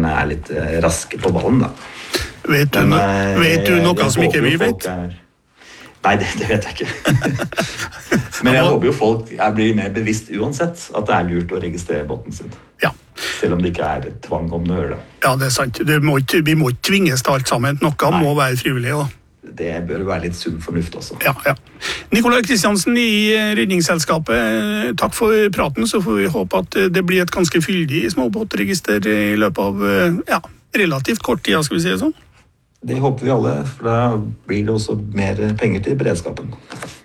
litt raske på ballen, da. Vet du noe som ikke vi vet? Nei, det vet jeg ikke. Men jeg håper jo folk blir mer bevisst uansett at det lurt å registrere båten sin. Ja. Selv om det ikke tvang om å gjøre det. Ja, det sant. Vi må ikke tvinges til alt sammen. Noe må være frivillig, da. Det bør være litt sunn fornuft også. Ja. Nikolai Kristiansen i Redningsselskapet, takk for praten, så får vi håpe at det blir et ganske fyldig småbåtregister i løpet av relativt kort tid, skal vi si det sånn. Det håper vi alle, for da blir det også mer penger til beredskapen.